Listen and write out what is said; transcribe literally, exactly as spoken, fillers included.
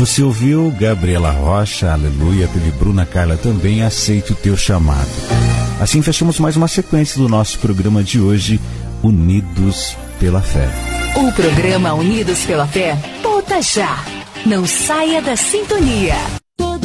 Você ouviu Gabriela Rocha, aleluia, teve Bruna Carla também, Aceite o Teu Chamado. Assim fechamos mais uma sequência do nosso programa de hoje, Unidos pela Fé. O programa Unidos pela Fé volta já. Não saia da sintonia.